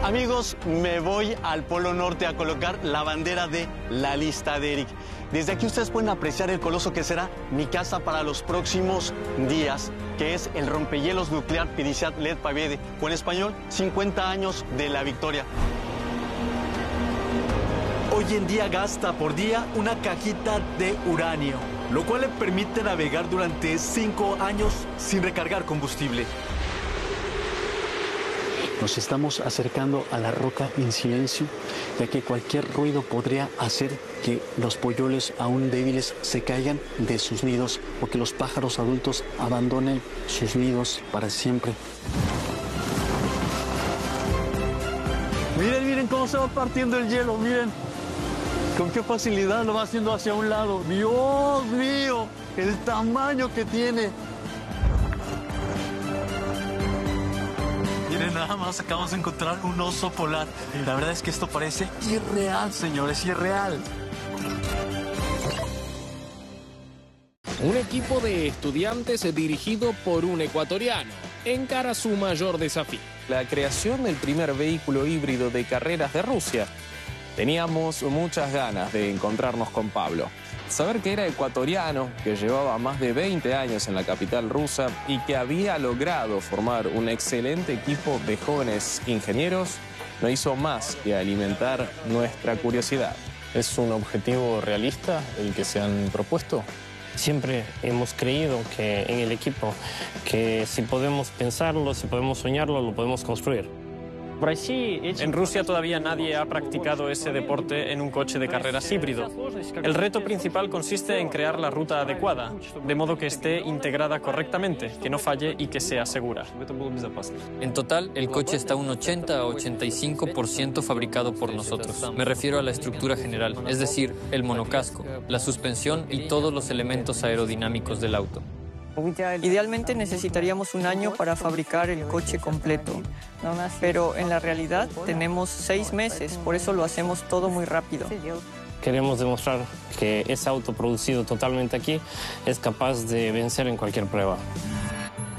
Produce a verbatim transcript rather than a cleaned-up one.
Amigos, me voy al Polo Norte a colocar la bandera de la lista de Eric. Desde aquí ustedes pueden apreciar el coloso que será mi casa para los próximos días, que es el rompehielos nuclear Pidichat Let Pobede, o en español, cincuenta años de la victoria. Hoy en día gasta por día una cajita de uranio, lo cual le permite navegar durante cinco años sin recargar combustible. Nos estamos acercando a la roca en silencio, ya que cualquier ruido podría hacer que los polluelos aún débiles se caigan de sus nidos o que los pájaros adultos abandonen sus nidos para siempre. Miren, miren cómo se va partiendo el hielo, miren. Con qué facilidad lo va haciendo hacia un lado. ¡Dios mío! El tamaño que tiene. Miren, nada más acabamos de encontrar un oso polar. La verdad es que esto parece irreal, señores, irreal. Un equipo de estudiantes dirigido por un ecuatoriano encara su mayor desafío: la creación del primer vehículo híbrido de carreras de Rusia. Teníamos muchas ganas de encontrarnos con Pablo. Saber que era ecuatoriano, que llevaba más de veinte años en la capital rusa y que había logrado formar un excelente equipo de jóvenes ingenieros, no hizo más que alimentar nuestra curiosidad. ¿Es un objetivo realista el que se han propuesto? Siempre hemos creído que en el equipo, que si podemos pensarlo, si podemos soñarlo, lo podemos construir. En Rusia todavía nadie ha practicado ese deporte en un coche de carreras híbrido. El reto principal consiste en crear la ruta adecuada, de modo que esté integrada correctamente, que no falle y que sea segura. En total, el coche está un ochenta a ochenta y cinco por ciento fabricado por nosotros. Me refiero a la estructura general, es decir, el monocasco, la suspensión y todos los elementos aerodinámicos del auto. Idealmente necesitaríamos un año para fabricar el coche completo, pero en la realidad tenemos seis meses, por eso lo hacemos todo muy rápido. Queremos demostrar que ese auto producido totalmente aquí es capaz de vencer en cualquier prueba.